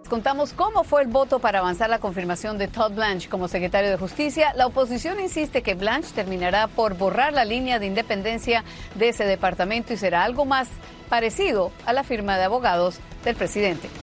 Contamos cómo fue el voto para avanzar la confirmación de Todd Blanche como secretario de Justicia. La oposición insiste que Blanche terminará por borrar la línea de independencia de ese departamento y será algo más parecido a la firma de abogados del presidente.